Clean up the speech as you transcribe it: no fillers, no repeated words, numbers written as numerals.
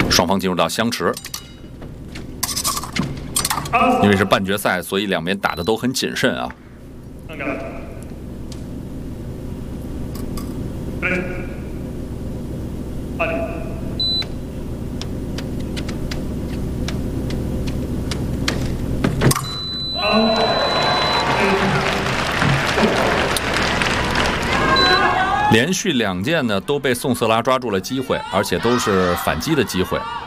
双方进入到相持。因为是半决赛，所以两边打的都很谨慎啊。连续2件呢都被宋瑟拉抓住了机会，而且都是反击的机会。